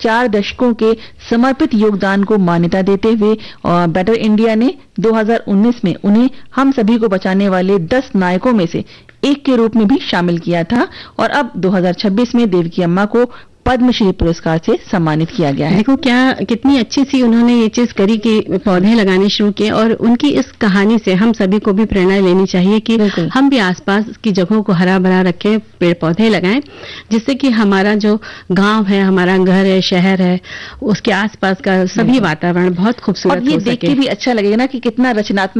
4 दशकों के समर्पित योगदान को मान्यता देते हुए बेटर इंडिया ने 2019 में उन्हें हम सभी को बचाने वाले 10 नायकों में से एक के रूप में भी शामिल किया था और अब 2026 में देवकी अम्मा को पद्मश्री पुरस्कार से सम्मानित किया गया है। देखो कितनी अच्छी सी उन्होंने ये चीज करी कि पौधे लगाने शुरू किए, और उनकी इस कहानी से हम सभी को भी प्रेरणा लेनी चाहिए कि हम भी आसपास की जगहों को हरा भरा रखें, पेड़ पौधे लगाएं, जिससे कि हमारा जो गांव है, हमारा घर है, शहर है, उसके आसपास का सभी वातावरण बहुत खूबसूरत हो सके। और ये देख के भी अच्छा लगेगा ना कि कितना रचनात्मक